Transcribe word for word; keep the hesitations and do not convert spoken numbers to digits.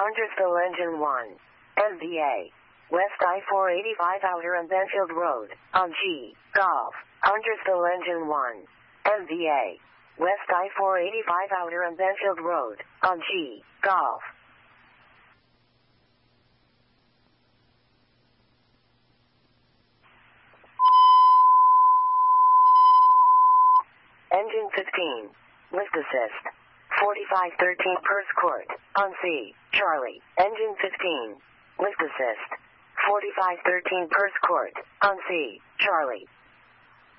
Huntersville Engine one. M V A. West I four eighty-five Outer and Benfield Road, on G. Golf. Huntersville Engine one. M V A. West I four eighty-five Outer and Benfield Road, on G. Golf. Engine fifteen. Lift assist. forty-five thirteen Purse Court, on C. Charlie. Engine fifteen. Lift assist. forty-five thirteen Purse Court, on C. Charlie.